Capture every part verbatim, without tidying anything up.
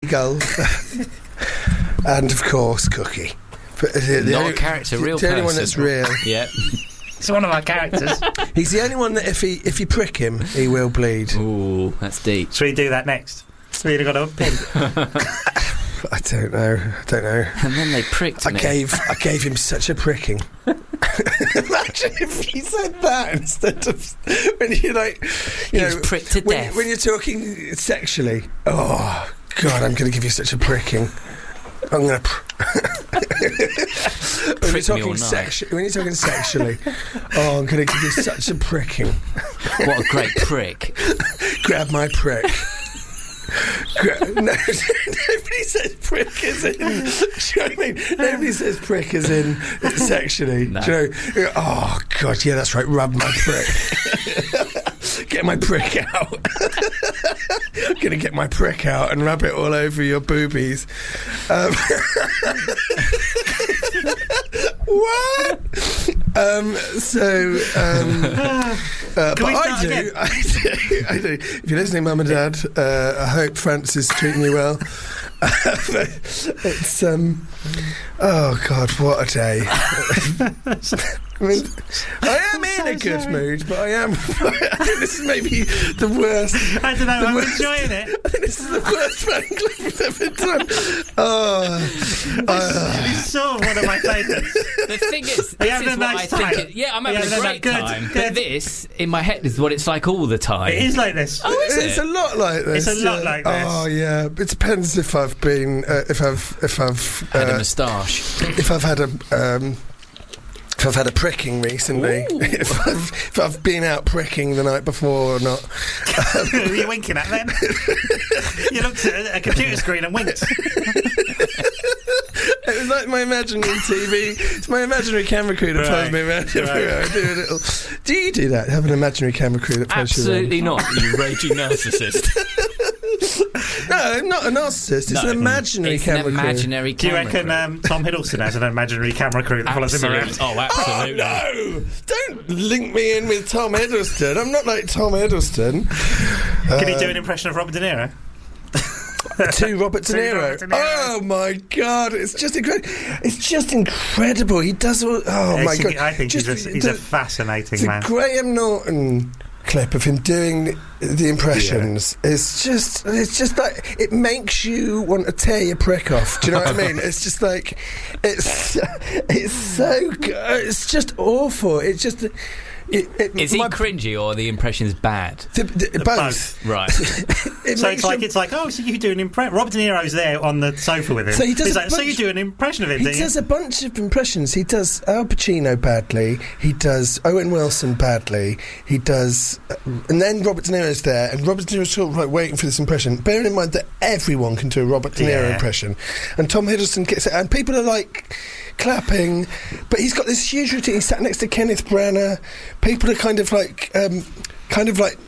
Seagull, and of course Cookie. But the, the Not only, a character, real the person. only one that's real. Yeah. It's one of my characters. He's the only one that if he if you prick him, he will bleed. Ooh, that's deep. Should we do that next? So you've got a pin. I don't know. I don't know. And then they pricked I me. gave I gave him such a pricking. Imagine if he said that instead of when you like, you He know, was pricked to when, death. when you're talking sexually. Oh God, I'm going to give you such a pricking. I'm going to. Pr- when, you're Prick me talking all night. sexu- when you're talking sexually, oh, I'm going to give you such a pricking. What a great prick. Grab my prick. Gra- no, nobody says prick as in. Do you know what I mean? Nobody says prick as in sexually. No. Do you know? Oh God, yeah, that's right. Rub my prick. Get my prick out. I'm gonna get my prick out and rub it all over your boobies. Um, what? Um, so, um, uh, but we I start do, again? I do, I do. If you're listening, Mum and Dad, uh, I hope Francis is treating you well. It's um, oh God, what a day! I mean, I am in a good sorry. mood, but I am. I think this is maybe the worst. I don't know, the I'm worst- enjoying it. I think this is the worst fan club we've ever done. Oh, uh, It's sort of one of my favourites. The thing is, Are you this having is a what nice I think. time? It, yeah, I'm Are you having a having a great good- time. good- But this, in my head, is what it's like all the time. It is like this. Oh, is it's it? a lot like this. It's a lot yeah. like this. Oh yeah, it depends if I've been, uh, if I've, if I've, Had a uh, moustache. if I've had a. Um, If I've had a pricking recently, Ooh. if I've, if I've been out pricking the night before or not. Who are you winking at then? You looked at a computer screen and winked. It was like my imaginary T V. It's my imaginary camera crew that follows Right. me around Right. everywhere. I do a little. Do you do that? Have an imaginary camera crew that follows you around? Absolutely not, you raging narcissist. No, I'm not a narcissist. It's No, an imaginary it's camera an imaginary Do you camera reckon crew. um, Tom Hiddleston has an imaginary camera crew that follows him Absolutely. around? Oh, absolutely. crew. No! Don't link me in with Tom Hiddleston. I'm not like Tom Hiddleston. Can he do an impression of Robert De Niro? To Robert De To Niro. Robert De Niro. Oh my God! It's just incredible. It's just incredible. He does all. Oh my It's- God! I think Just he's, a, he's a the- fascinating the man. Graham Norton clip of him doing the impressions is just. It's just like it makes you want to tear your prick off. Do you know what I mean? It's just like it's. It's so good. It's just awful. It's just. It, it, Is he my- cringy or the impression's bad? the, the, both. Right. It So makes it's like you- it's like oh, so you do an impression. Robert De Niro's there on the sofa with him. So he does He's a like, so bunch- you do an impression of him, He do you? does a bunch of impressions. He does Al Pacino badly. He does Owen Wilson badly. He does, uh, and then Robert De Niro's there, and Robert De Niro's sort of like waiting for this impression. Bearing in mind that everyone can do a Robert De Niro Yeah. impression, and Tom Hiddleston gets it, and people are like clapping, but he's got this huge routine. He sat next to Kenneth Branagh. People are kind of like, um, kind of like.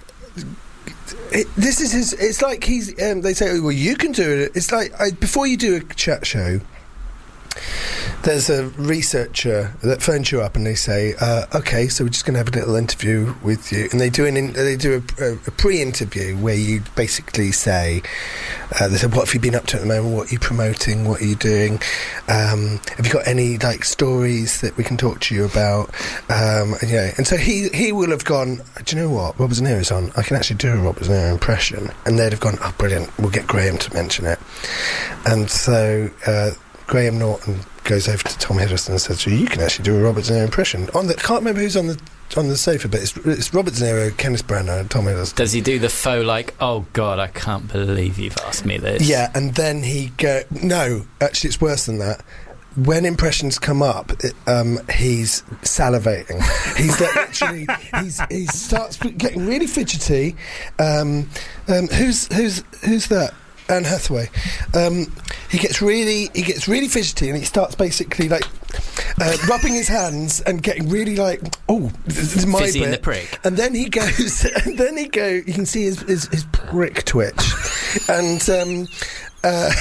It, this is his. It's like he's. Um, they say, "Oh, well, you can do it." It's like I, before you do a chat show. There's a researcher that phones you up and they say, uh, "Okay, so we're just going to have a little interview with you." And they do an in, they do a, a, a pre-interview where you basically say, uh, "They say, what have you been up to at the moment? What are you promoting? What are you doing? Um, have you got any like stories that we can talk to you about?" Um, and, yeah, and so he he will have gone, "Do you know what? Robert De Niro's on. I can actually do a Robert De Niro impression." And they'd have gone, "Oh, brilliant! We'll get Graham to mention it." And so. Uh, Graham Norton goes over to Tom Hiddleston and says, well, you can actually do a Robert De Niro impression. On the, I can't remember who's on the on the sofa, but it's, it's Robert De Niro, Kenneth Branagh, and Tom Hiddleston. Does he do the faux like, oh God, I can't believe you've asked me this? Yeah, and then he go. No, actually, it's worse than that. When impressions come up, it, um, he's salivating. He's like, literally, he's he starts getting really fidgety. Um, um, who's who's who's that? Anne Hathaway. Um, he gets really, he gets really fidgety, and he starts basically like uh, rubbing his hands and getting really like, oh, this is my Fizzy bit. in the prick. And then he goes, and then he go. You can see his his, his prick twitch, and. Um, Uh,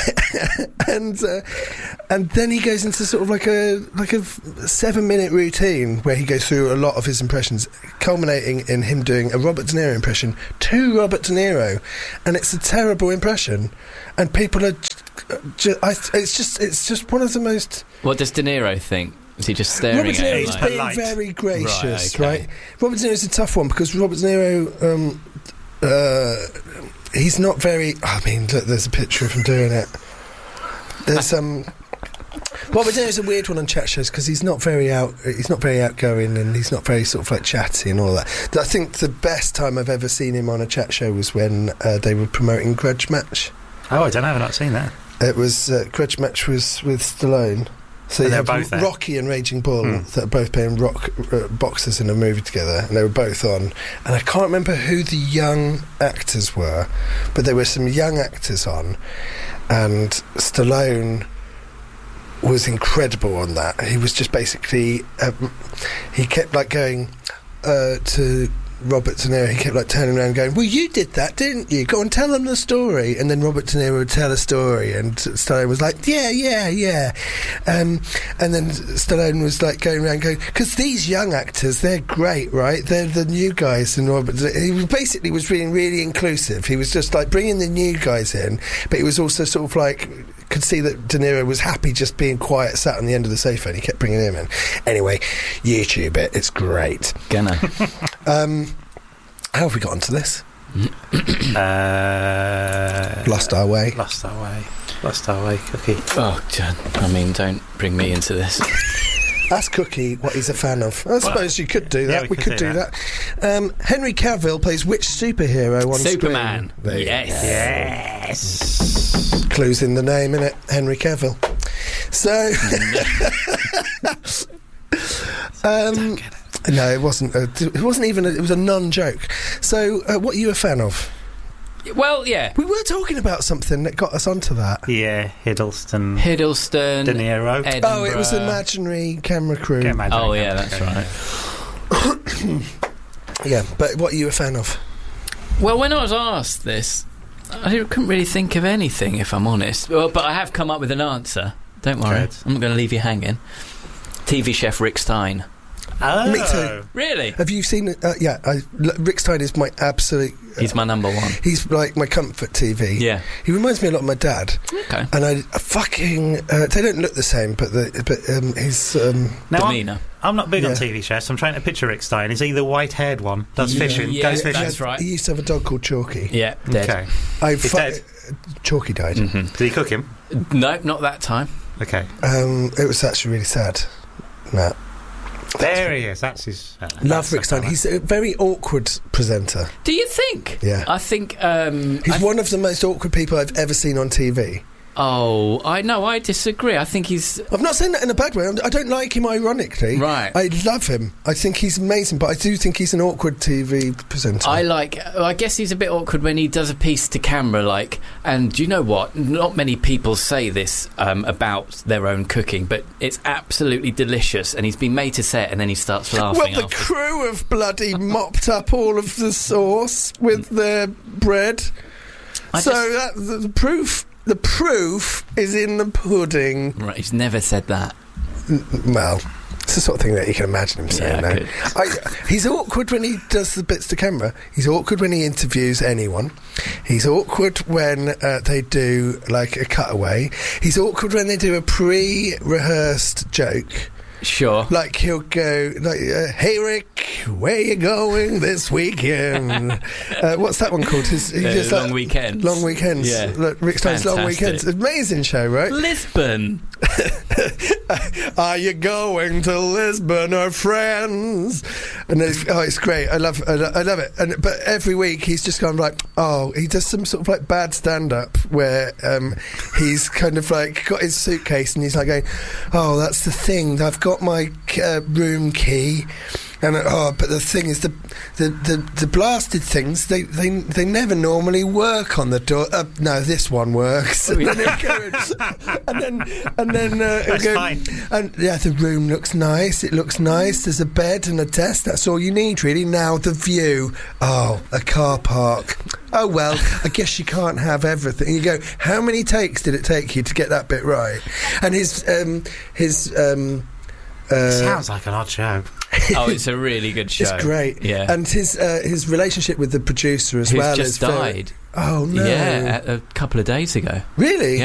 and uh, and then he goes into sort of like a like a seven minute routine where he goes through a lot of his impressions, culminating in him doing a Robert De Niro impression to Robert De Niro, and it's a terrible impression, and people are ju- I, it's just it's just one of the most. What does De Niro think? Is he just staring Robert at De him? Niro's He's Like, being polite. very gracious, Right, right? okay. Robert De Niro's a tough one because Robert De Niro, um, uh, he's not very. I mean, look, there's a picture of him doing it. There's um. Robert De Niro's a weird one on chat shows because he's not very out. He's not very outgoing and he's not very sort of like chatty and all that. I think the best time I've ever seen him on a chat show was when uh, they were promoting Grudge Match. Oh, I don't know. I've not seen that. It was uh, Grudge Match was with Stallone. So And you they're have both there? Rocky and Raging Bull Mm. that are both playing rock uh, boxers in a movie together, and they were both on. And I can't remember who the young actors were, but there were some young actors on, and Stallone was incredible on that. He was just basically um, he kept like going uh, to Robert De Niro. He kept like turning around, going, "Well, you did that, didn't you? Go and tell them the story." And then Robert De Niro would tell a story, and Stallone was like, "Yeah, yeah, yeah." Um, and then Stallone was like going around, going, "Because these young actors, they're great, right? They're the new guys." And Robert, De- he basically was being really inclusive. He was just like bringing the new guys in, but he was also sort of like. Could see that De Niro was happy just being quiet, sat on the end of the sofa, and he kept bringing him in. Anyway, YouTube it. It's great. Gonna. Um, how have we got onto this? Uh, Lost our way. Lost our way. Lost our way, Cookie. Oh, John, I mean, don't bring me into this. Ask Cookie what he's a fan of. I suppose you could do that. yeah, we, could, do that. Um, Henry Cavill plays which superhero on Superman. screen? There you Yes. Yes. go. Clues in the name, innit? Henry Cavill. So... um, no, it wasn't. A, it wasn't even. A, it was a non-joke. So, uh, what are you a fan of? Well, yeah. We were talking about something that got us onto that. Yeah, Hiddleston. Hiddleston. De Niro. Edinburgh. Oh, it was imaginary camera crew. Get Imaginary Oh, yeah, Camera that's Crew. right. Yeah, but what are you a fan of? Well, when I was asked this, I couldn't really think of anything, if I'm honest. Well, but I have come up with an answer. Don't worry. Good. I'm not going to leave you hanging. T V chef Rick Stein. Oh. Me too. Really? Have you seen it? Uh, yeah, I, L- Rick Stein is my absolute... uh, He's my number one. He's like my comfort T V. Yeah. He reminds me a lot of my dad. Okay. And I, I fucking... Uh, they don't look the same, but the, but um, his... Um, Now, I'm, Demeanour. I'm not big Yeah. on T V chefs. I'm trying to picture Rick Stein. Is he the white-haired one? Does Yeah. fishing. Yeah, Goes fishing. that's he had- right. He used to have a dog called Chalky. Yeah, dead. Okay. I He's fu- dead. Chalky died. hmm Did he cook him? No, not that time. Okay. Um, it was actually really sad. No. There he is. That's his. Uh, Love that's Rick the Stein. fella. He's a very awkward presenter. Do you think? Yeah. I think. Um, He's I one of the most awkward people I've ever seen on T V. Oh, I know. I disagree. I think he's I'm not saying that in a bad way. I'm, I don't like him ironically. right. I love him. I think he's amazing, but I do think he's an awkward T V presenter. I like. I guess he's a bit awkward when he does a piece to camera, like. And do you know what? Not many people say this um, about their own cooking, but it's absolutely delicious. And he's been made to set, and then he starts laughing. well, the after. crew have bloody mopped up all of the sauce with their bread. I so just- that, the, the proof, the proof is in the pudding. Right, he's never said that. N- Well, it's the sort of thing that you can imagine him saying. Yeah, I though. could. I, he's awkward when he does the bits to camera. He's awkward when he interviews anyone. He's awkward when uh, they do like a cutaway. He's awkward when they do a pre-rehearsed joke. Sure. Like he'll go like, uh, "Hey Rick, where you going this weekend?" uh, what's that one called? His, he Uh, does long that- weekends. Long weekends. Yeah. Look, Rick Stein's Long Fantastic. Weekends. Amazing show, right? Lisbon. Are you going to Lisbon or friends? And it's, oh, it's great. I love, I, lo- I love it. And but every week he's just kind of like, oh, he does some sort of like bad stand-up where um, he's kind of like got his suitcase and he's like going, oh, that's the thing. I've got my uh, room key. And oh, but the thing is, the the, the, the blasted things they, they they never normally work on the door. Uh, no, this one works. And then, he'll go, and then and then uh, he'll That's go, fine. and yeah, the room looks nice. It looks nice. There's a bed and a desk. That's all you need, really. Now the view. Oh, a car park. Oh well, I guess you can't have everything. You go. How many takes did it take you to get that bit right? And his um his um. Uh, Sounds like an odd show. Oh, it's a really good show. It's great. Yeah. And his uh, his relationship with the producer as Who's well just is very- died. Oh no! Yeah, a, a couple of days ago. Really? Yeah.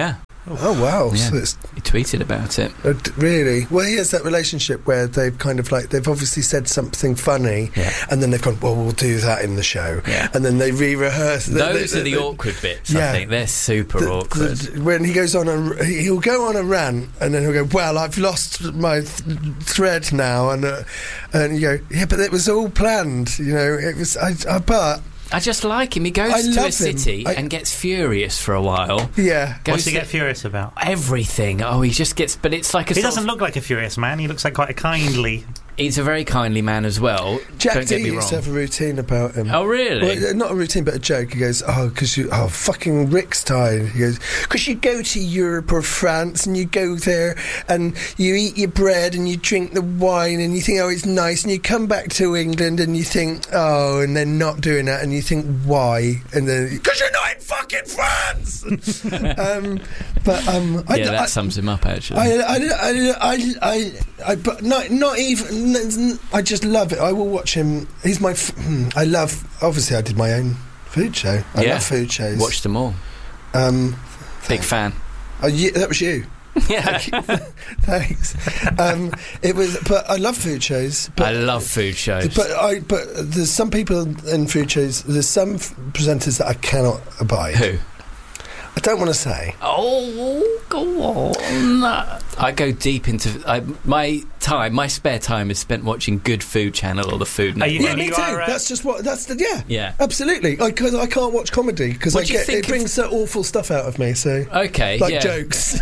Oh wow! Yeah. So it's He tweeted about it. uh, d- really well. He has that relationship where they've kind of like they've obviously said something funny, Yeah. and then they've gone, well, we'll do that in the show, Yeah. and then they re-rehearse. They- Those they- are the they- awkward bits, Yeah. I think. They're super the- awkward. the- when he goes on a, he'll go on a rant, and then he'll go, well, I've lost my th- thread now, and uh, and you go, yeah, but it was all planned, you know. It was, I, I but I just like him. He goes I to love a him. city I- and gets furious for a while. yeah. Goes What's he to get furious about? everything. Oh, he just gets... But it's like a He sort doesn't of, look like a furious man. He looks like quite a kindly. he's a very kindly man as well. Jack Don't D get me used to wrong. have a routine about him. Oh, really? Well, not a routine, but a joke. He goes, oh, because you, oh, fucking Rick's tired. He goes, because you go to Europe or France and you go there and you eat your bread and you drink the wine and you think, oh, it's nice. And you come back to England and you think, oh, and then not doing that and you think, why? And then, because you're not in fucking France! um, but, um, I, yeah, that I, sums him up, actually. I, I, I, I, I, I, but not, not even. I just love it. I will watch him. He's my. F- hmm, I love. Obviously, I did my own food show. I Yeah. love food shows. Watched them all. Um, Big fan. oh, yeah, that was you. Yeah. Thanks. Um, it was, but I love food shows. But, I love food shows. But I, but there's some people in food shows. There's some f- presenters that I cannot abide. Who? I don't want to say. Oh, go on. I go deep into... I, my time, my spare time is spent watching Good Food Channel or the Food Are you- Network. Yeah, me you too. are, uh, That's just what. That's the yeah. Yeah. Absolutely. I, cause I can't watch comedy because I What do you get think it of- brings that awful stuff out of me. So Okay, like yeah. jokes.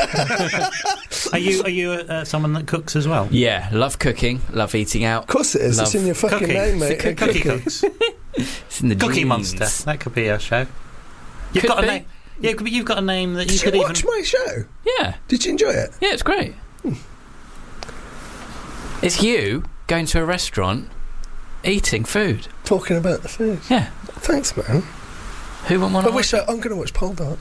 Are you are you uh, someone that cooks as well? Yeah, love cooking, love eating out. Of course it is. It's Love in your fucking cooking. name, mate. Cookie, A cookie cookie. cooks. It's in the Cookie genes. Monster. That could be a show. You've Could got be. a name. Yeah, but you've got a name that you Did could you even. watch my show? Yeah, Did you enjoy it? yeah, it's great. It's you going to a restaurant, eating food. Talking about the food. Yeah. Thanks, man. Who wouldn't want I to wish I, I'm going to watch Pole Dart.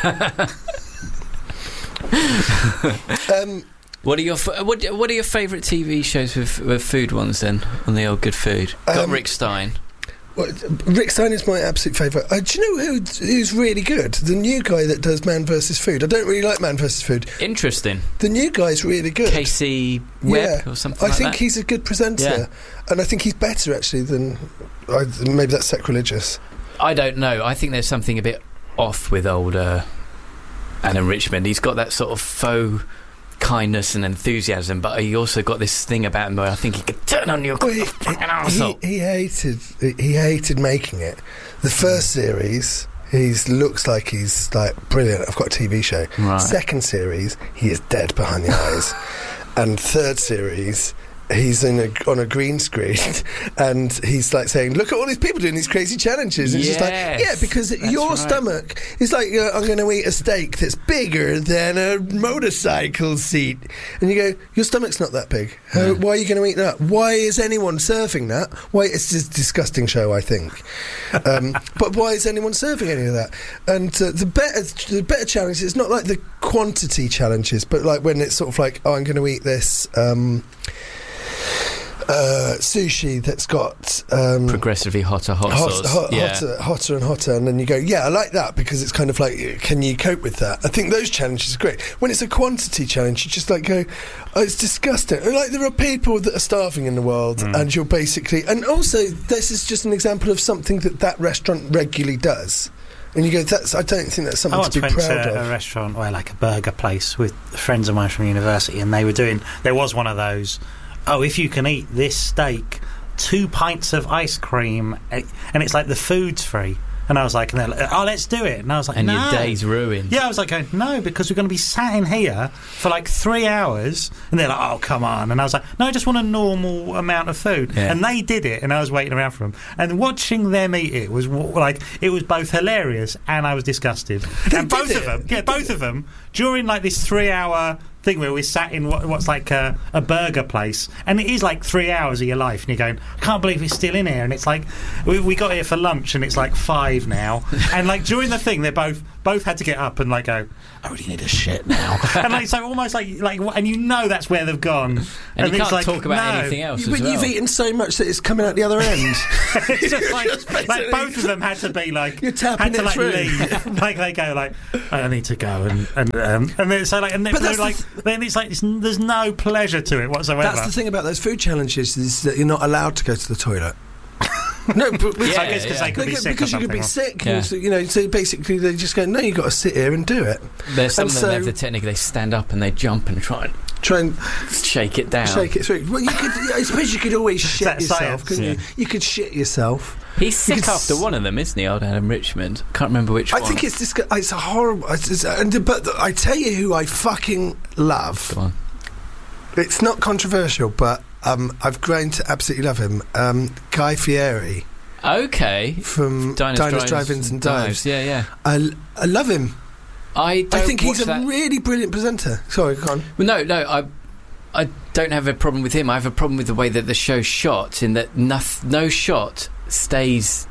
um, What are your f- what, what are your favourite T V shows with, with food ones then on the old Good Food? Got Um, Rick Stein. well, Rick Stein is my absolute favourite. Uh, do you know who, who's really good? The new guy that does Man versus Food. I don't really like Man versus Food. Interesting. The new guy's really good. Casey Webb Yeah. or something I like think that. he's a good presenter, Yeah. and I think he's better actually than. I, maybe that's sacrilegious. I don't know. I think there's something a bit off with old uh, Alan Richmond. He's got that sort of faux kindness and enthusiasm, but he also got this thing about him where I think he could turn on your Well, he, fucking he, arsehole. he hated he hated making it. The first series, he looks like he's like brilliant. I've got a T V show. Right. Second series, he is dead behind the eyes, and third series. He's in a, on a green screen, and he's like saying, "Look at all these people doing these crazy challenges." And it's just like, Yes, yeah, because that's your right. stomach is like, uh, I'm going to eat a steak that's bigger than a motorcycle seat, and you go, your stomach's not that big. How, why are you going to eat that? Why is anyone serving that? Why it's just a disgusting show, I think. Um, but why is anyone serving any of that? And uh, the better, the better challenge is not like the quantity challenges, but like when it's sort of like, oh, I'm going to eat this. Um, Uh, sushi that's got um, Progressively hotter hot, hot, sauce. hot, yeah. hotter, hotter and hotter, and then you go, yeah, I like that because it's kind of like, can you cope with that? I think those challenges are great. When it's a quantity challenge, you just like go, oh, it's disgusting. Like there are people that are starving in the world, Mm. and you're basically, and also this is just an example of something that that restaurant regularly does. And you go, that's. I don't think that's I something once to be went proud to of. a restaurant or like a burger place with friends of mine from university, and they were doing. There was one of those. Oh, if you can eat this steak, two pints of ice cream, eh, and it's like the food's free. And I was like, and they're like, oh, let's do it. And I was like, And no. your day's ruined. Yeah, I was like, going, no, because we're going to be sat in here for like three hours. And they're like, oh, come on. And I was like, no, I just want a normal amount of food. Yeah. And they did it, and I was waiting around for them. And watching them eat it was w- like, it was both hilarious and I was disgusted. They and both did of it. them, They yeah, did both it. of them, during like this three hour thing where we're sat in what, what's like a, a burger place, and it is like three hours of your life, and you're going, I can't believe it's still in here. And it's like, we, we got here for lunch, and it's like five now. And like during the thing, they both both had to get up and like go, I really need a shit now. And like so, almost like like, and you know that's where they've gone. And, and you it's can't like, talk about no. anything else. But as well. you've eaten so much that it's coming out the other end. It's just like, Just like basically- both of them had to be like You're tapping had to it like through. leave. Like they go like I need to go and and um, and then so like and then But they're that's like the then it's like it's, there's no pleasure to it whatsoever. That's the thing about those food challenges is that you're not allowed to go to the toilet. No, but Yeah, I guess because yeah. they could be Because sick because or you could be something. sick, Yeah. and so, you know. So basically, they just go, "No, you got to sit here and do it." There's some And of them so- have the technique. They stand up and they jump and try and Try and shake it down. shake it through. Well, you could. I suppose you could always shit that yourself, science? couldn't Yeah. you? You could shit yourself. He's sick could after s- one of them, isn't he? Old Adam Richmond. Can't remember which I one. think it's disgu- It's a horrible. It's, it's, and but I tell you who I fucking love. Go on. It's not controversial, but um, I've grown to absolutely love him. Um, Guy Fieri Okay. from Diners, Diners, Drive-ins Drive-ins, and Dives. Yeah, yeah. I, I love him. I don't I think he's watch a that. really brilliant presenter. Sorry, go on. Well, no, no. I, I don't have a problem with him. I have a problem with the way that the show's shot. In that, noth- no shot stays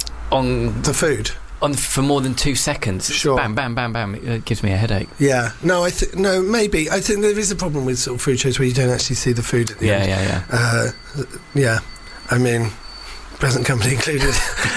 on The food. on for more than two seconds. It's Sure. Bam, bam, bam, bam. It uh, gives me a headache. Yeah. No, I think no. Maybe I think there is a problem with sort of food shows where you don't actually see the food at the Yeah, end. yeah, yeah. Uh, yeah. I mean, present company included.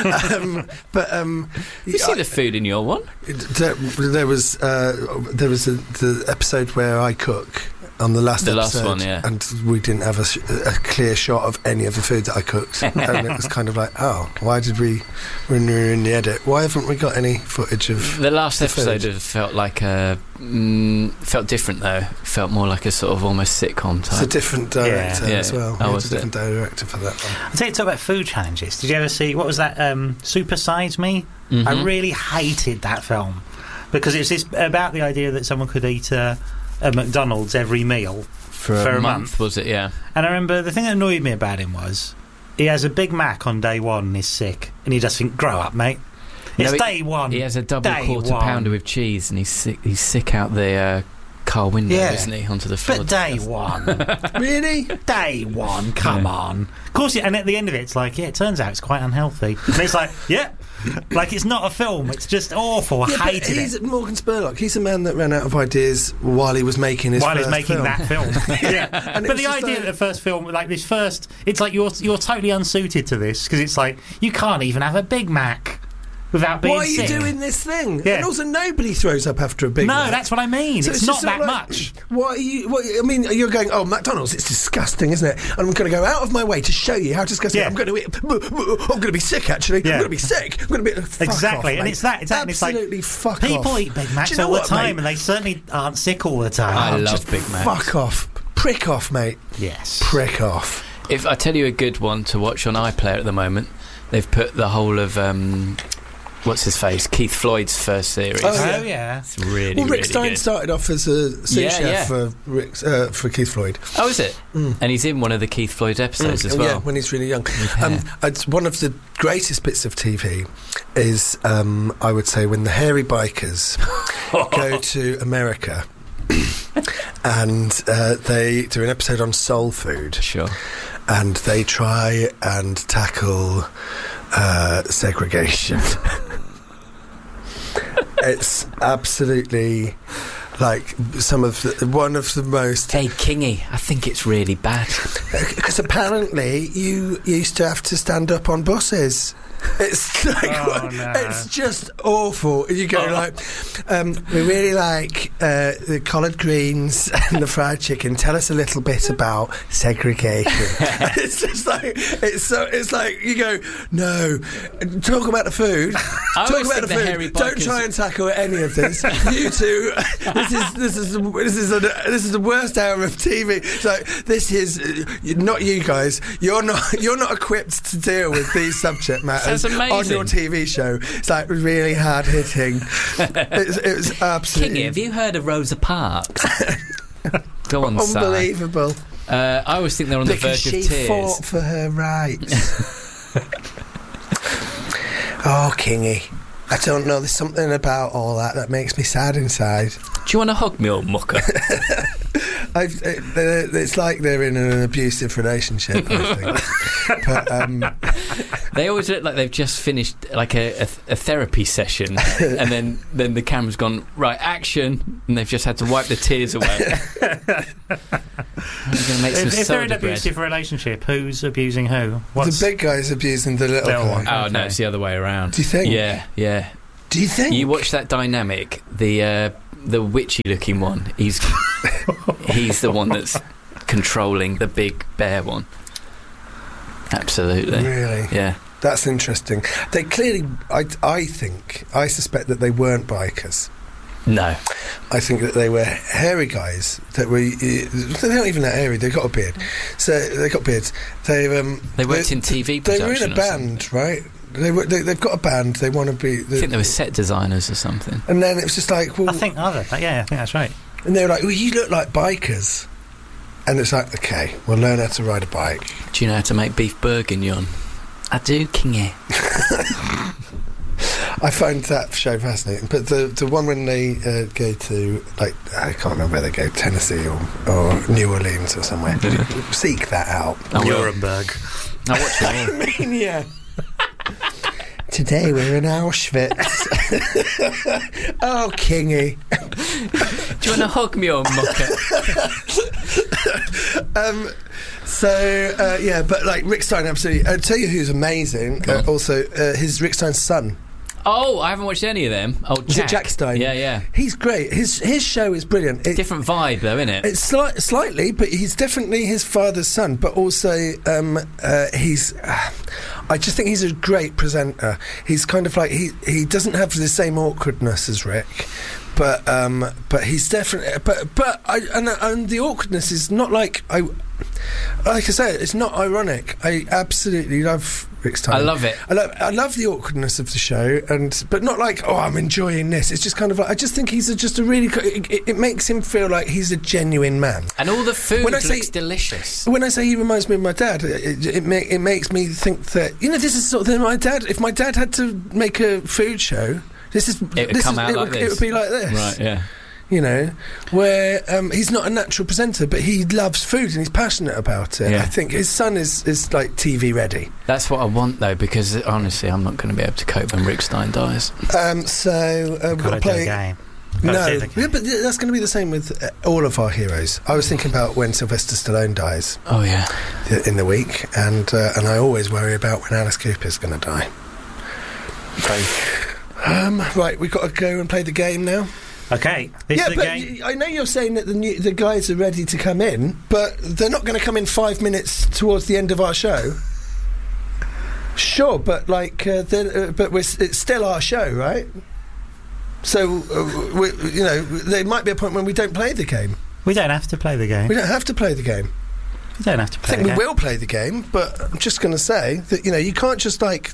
um, but um, You see the food in your one? there, there was uh, there was a, the episode where I cook on the last The last episode, one, yeah. and we didn't have a, sh- a clear shot of any of the food that I cooked, and it was kind of like, oh, why did we, when we were in the edit, why haven't we got any footage of? The last the episode food? have felt like a mm, felt different though. Felt more like a sort of almost sitcom It's a type. different director Yeah. as well. Oh, Yeah, was it's a different it? director for that one. I'll tell you talk about food challenges. Did you ever see what was that? Um, Super Size Me. Mhm. I really hated that film because it's this about the idea that someone could eat a, a McDonald's every meal. for, for a, a month, month. was it? Yeah. And I remember the thing that annoyed me about him was he has a Big Mac on day one and he's sick, and you just think, grow up, mate. It's No, he- day one. He has a double Day quarter one. pounder with cheese, and he's sick. He's sick out the uh, car window, Yeah. isn't he? Onto the floor. But day one, Really? day one, come Yeah. on. Of course, yeah, and at the end of it, it's like, yeah, it turns out it's quite unhealthy. And it's like, yeah, like it's not a film. It's just awful. I Yeah, but hated he's it. Morgan Spurlock. He's a man that ran out of ideas while he was making his While he's first making film. that film, yeah. And it But was the just idea like- that the first film, like this first, it's like you're you're totally unsuited to this because it's like you can't even have a Big Mac without being Why are you sick. doing this thing? Yeah. And also, nobody throws up after a Big No, Mac. that's what I mean. So it's, it's not just that sort of like, much. What are you? What, I mean, you're going, oh, McDonald's, it's disgusting, isn't it? And I'm going to go out of my way to show you how disgusting. Yeah. I'm going to eat. I'm going to be sick. Actually, Yeah. I'm going to be sick. I'm going to be fuck Exactly, off, and mate. it's that. It's that. and it's like Absolutely fuck people off. eat Big Macs Do you know all the what, time, mate? and they certainly aren't sick all the time. I love Just Big Macs. Fuck off. Prick off, mate. Yes. Prick off. If I tell you a good one to watch on iPlayer at the moment, they've put the whole of um, what's his face, Keith Floyd's first series. Oh, Oh yeah. yeah. It's really, Well, Rick really Stein good. started off as a sous Yeah, chef yeah. for Rick, uh, for Keith Floyd. Oh, is it? Mm. And he's in one of the Keith Floyd episodes Mm, as well. Yeah, when he's really young. With hair. Um, it's one of the greatest bits of T V is, um, I would say, when the hairy bikers go to America and uh, they do an episode on soul food, Sure. and they try and tackle uh, segregation. It's absolutely like some of the, one of the most. Hey, Kingy, I think it's really bad. Because apparently you used to have to stand up on buses. It's like Oh, no. it's just awful. You go like, um, we really like uh, the collard greens and the fried chicken. Tell us a little bit about segregation. It's just like it's so. It's like you go, no, talk about the food. I Talk always about think the the food. hairy Don't bikers- try and tackle any of this. You two, this is this is this is a, this is the worst hour of T V. So this is uh, not you guys. You're not you're not equipped to deal with these subject matters Sounds amazing. on your T V show. It's like really hard hitting. It's, it was absolutely Kingy, have you heard of Rosa Parks? Go on, Si. unbelievable. Uh, I always think they're on the Because verge she of tears. fought for her rights. Oh, Kingy. I don't know. There's something about all that that makes me sad inside. Do you want to hug me, old mucker? I've, it, uh, it's like they're in an abusive relationship, I think. But, um, they always look like they've just finished like a, a, a therapy session, and then, then the camera's gone, right, action, and they've just had to wipe the tears away. I'm gonna make some if, if they're in soda an bread. abusive relationship, who's abusing who? What's the big guy's abusing the little Little guy. one. Oh no, Okay. it's the other way around. Do you think? Yeah, yeah. Do you think? You watch that dynamic. The uh, the witchy-looking one. He's he's the one that's controlling the big bear one. Absolutely. Really? Yeah. That's interesting. They clearly, I, I think, I suspect that they weren't bikers. No. I think that they were hairy guys that were. They're not even that hairy. They got a beard, so they got beards. They um. They worked they, in T V They production. were in a or something. band, right? They were. They, they've got a band. They want to be. I think they were set designers or something. And then it was just like, well, I think other. Yeah, I think that's right. and they were like, well, you look like bikers. And it's like, okay, we'll learn how to ride a bike. Do you know how to make beef bourguignon? I do, Kingy. I find that show fascinating. But the the one when they uh, go to, like, I can't remember where they go, Tennessee or, or New Orleans or somewhere. Seek that out. I will. Nuremberg. I watched it all. I mean, yeah. Today we're in Auschwitz. Oh, Kingy. Do you want to hug me or mucker? Um, so, uh, yeah, but like Rick Stein, absolutely. I'll tell you who's amazing. Go Uh, on. also, uh, his Rick Stein's son. Oh, I haven't watched any of them. Oh, Was Jack. it Jack Stein? Yeah, yeah. He's great. His his show is brilliant. It, Different vibe, though, isn't it? It's slight, slightly, but he's definitely his father's son. But also, um, uh, he's. Uh, I just think he's a great presenter. He's kind of like he he doesn't have the same awkwardness as Rick, but um, but he's definitely. But but I and, and the awkwardness is not like I. Like I say, it's not ironic. I absolutely love Rick Stein. I love it. I love, I love the awkwardness of the show, and but not like, oh, I'm enjoying this. It's just kind of like, I just think he's a, just a really. co- It, it, it makes him feel like he's a genuine man. And all the food When I looks say- delicious. When I say he reminds me of my dad, it, it, ma- it makes me think that, you know, this is sort of thing my dad. If my dad had to make a food show, this is It would this come is, out it like would, this. It would be like this, Right, yeah. You know, where um, he's not a natural presenter, but he loves food and he's passionate about it. Yeah. I think his son is is like T V ready. That's what I want, though, because honestly, I'm not going to be able to cope when Rick Stein dies. Um, so uh, we've got Gotta to do a play. game. No, Gotta do the yeah, game. but th- that's going to be the same with uh, all of our heroes. I was thinking about when Sylvester Stallone dies Oh, yeah. th- in the week, and uh, and I always worry about when Alice Cooper's going to die. Um, right, we've got to go and play the game now. Okay, this yeah, is the but game. y- I know you're saying that the new, the guys are ready to come in, but they're not going to come in five minutes towards the end of our show. Sure, but like, uh, they're- uh, but we're, s- it's still our show, right? So, uh, we, you know, there might be a point when we don't play the game. We don't have to play the game. We don't have to play the game. We don't have to I play think the we game. will play the game, but I'm just going to say that, you know, you can't just like.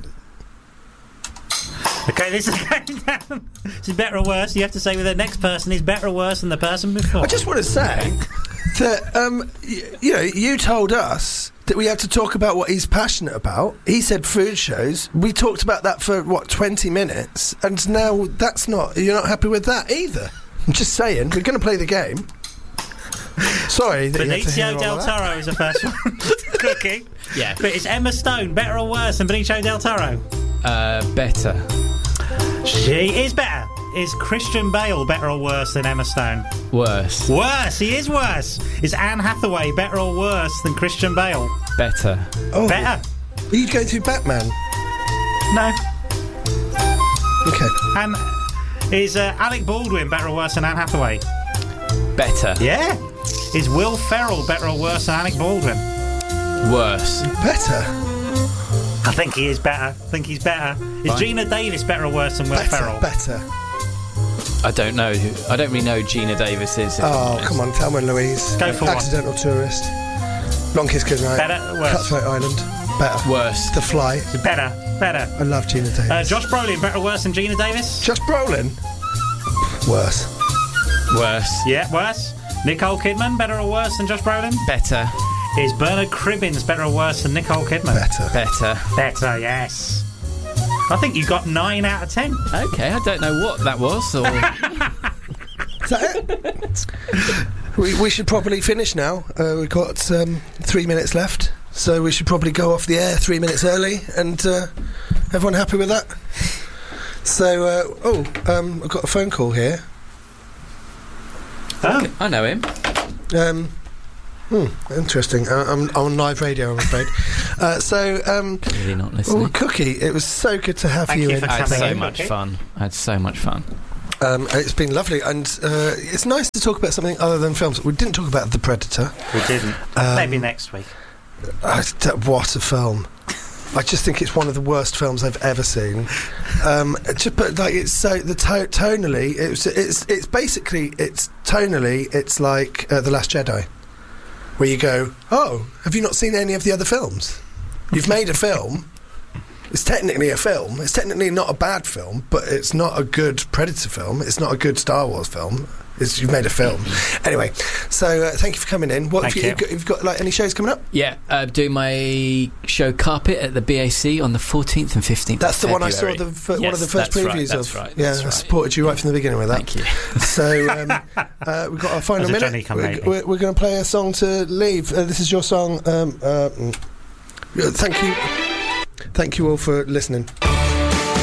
Okay, this is going down. This is better or worse. You have to say with the next person is better or worse than the person before. I just want to say that, um, y- you know, you told us that we have to talk about what he's passionate about. He said food shows. We talked about that for, what, twenty minutes? And now that's not, you're not happy with that either. I'm just saying, we're going to play the game. Sorry that you had to hear Benicio all del that. Toro is the first one. Cooking. Yeah. But it's Emma Stone, better or worse than Benicio del Toro? Uh, better. She is better. Is Christian Bale better or worse than Emma Stone? Worse. Worse. He is worse. Is Anne Hathaway better or worse than Christian Bale? Better. Oh, Better. are you going through Batman? No. Okay. And is uh, Alec Baldwin better or worse than Anne Hathaway? Better. Yeah. Is Will Ferrell better or worse than Alec Baldwin? Worse. Better. I think he is better. I think he's better. Is Fine. Gina Davis better or worse than Will Better. Ferrell? Better. I don't know. Who, I don't really know who Gina Davis is. if I'm Oh, honest. come on, Thelma and Louise. Go for one. Accidental Tourist. Long Kiss Goodnight. Better, worse. Cutthroat Island. Better. Worse. The Fly. Better. Better. I love Gina Davis. Uh, Josh Brolin better or worse than Gina Davis? Josh Brolin. Worse. Worse. Yeah, worse. Nicole Kidman better or worse than Josh Brolin? Better. Is Bernard Cribbins better or worse than Nicole Kidman? Better. Better. Better, yes. I think you got nine out of ten. Okay, I don't know what that was, or Is that it? we, we should probably finish now. Uh, we've got um, three minutes left, so we should probably go off the air three minutes early. And uh, everyone happy with that? So, uh, oh, um, I've got a phone call here. Oh, I know him. Um, hmm, interesting. Uh, I'm, I'm on live radio, I'm afraid. uh, so, um, Really not listening. oh, Cookie, it was so good to have Thank you you in. for I had coming so in, much Cookie. fun. I had so much fun. Um, it's been lovely, and uh, it's nice to talk about something other than films. We didn't talk about The Predator. we didn't. Um, Maybe next week. I, d- what a film! I just think it's one of the worst films I've ever seen. Um, just, but like it's so the to- tonally, it's it's it's basically it's tonally it's like uh, The Last Jedi, where you go, oh, have you not seen any of the other films? You've made a film. It's technically a film. It's technically not a bad film, but it's not a good Predator film. It's not a good Star Wars film. It's, you've made a film. Anyway, so uh, thank you for coming in. What Thank have you, you. you've, got, you've got like any shows coming up? Yeah, uh, doing my show Carpet at the B A C on the fourteenth and fifteenth. That's the of one I saw February. the f- one Yes, of the first that's previews right, that's of. right, yeah, that's I right. supported you right from the beginning with that. Thank you. So um, uh, we've got our final As a minute. Johnny come We're, lately. we're, we're going to play a song to leave. Uh, this is your song. Um, uh, mm. Thank you. Thank you all for listening.